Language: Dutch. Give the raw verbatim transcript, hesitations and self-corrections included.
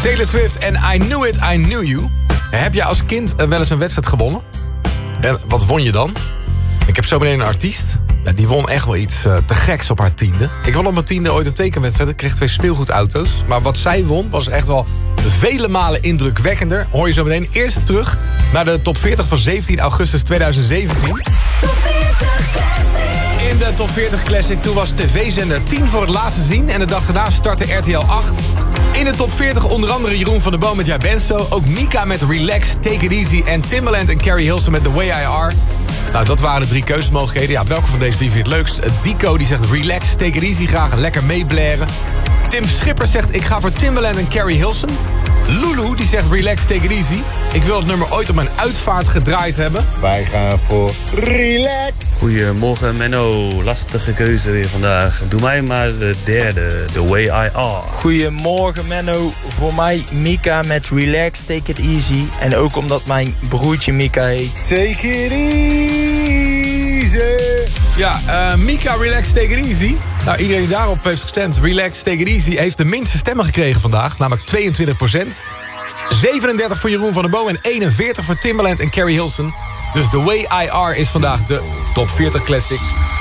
Taylor Swift en I Knew It, I Knew You. Heb jij als kind wel eens een wedstrijd gewonnen? En wat won je dan? Ik heb zo meteen een artiest. Ja, die won echt wel iets uh, te geks op haar tiende. Ik won op mijn tiende ooit een tekenwedstrijd. Ik kreeg twee speelgoedauto's. Maar wat zij won was echt wel vele malen indrukwekkender. Hoor je zo meteen eerst terug naar de top veertig van zeventien augustus tweeduizend zeventien. Top veertig Classic. In de top veertig Classic, toen was tv-zender tien voor het laatste zien. En de dag daarna startte R T L acht. In de top veertig onder andere Jeroen van der Boom met Jij bent zo. Ook Mika met Relax, Take It Easy. En Timbaland en Carrie Hilson met The Way I Are. Nou, dat waren de drie keuzemogelijkheden. Ja, welke van deze drie vind je het leukst? Dico die zegt Relax, Take It Easy, graag lekker meeblaren. Tim Schipper zegt ik ga voor Timbaland en Carrie Hilson. Lulu die zegt Relax, Take It Easy. Ik wil het nummer ooit op mijn uitvaart gedraaid hebben. Wij gaan voor Relax. Goedemorgen Menno, lastige keuze weer vandaag. Doe mij maar de derde, The Way I Are. Goedemorgen Menno, voor mij Mika met Relax, Take It Easy. En ook omdat mijn broertje Mika heet. Take it easy. Ja, uh, Mika, Relax, Take It Easy. Nou, iedereen die daarop heeft gestemd, Relax, Take It Easy, heeft de minste stemmen gekregen vandaag. Namelijk tweeëntwintig procent. zevenendertig voor Jeroen van der Boom en eenenveertig voor Timbaland en Carrie Hilson. Dus The Way I Are is vandaag de top veertig Classic.